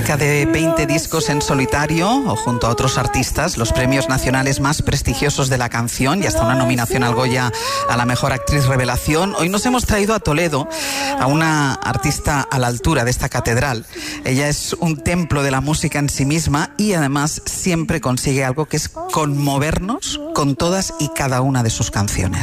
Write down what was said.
cerca de 20 discos en solitario o junto a otros artistas, los premios nacionales más prestigiosos de la canción y hasta una nominación al Goya a la mejor actriz revelación. Hoy nos hemos traído a Toledo a una artista a la altura de esta catedral. Ella es un templo de la música en sí misma y además siempre consigue algo que es conmovernos con todas y cada una de sus canciones.